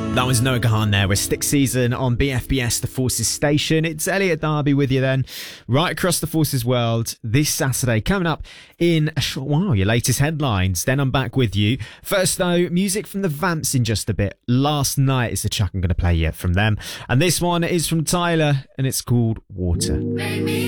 That was Noah Gahan there with Stick Season on BFBS, the Forces station. It's Elliot Darby with you then, right across the Forces world this Saturday. Coming up in a short while, your latest headlines. Then I'm back with you. First though, music from the Vamps in just a bit. Last Night is the track I'm going to play you from them. And this one is from Tyler and it's called Water.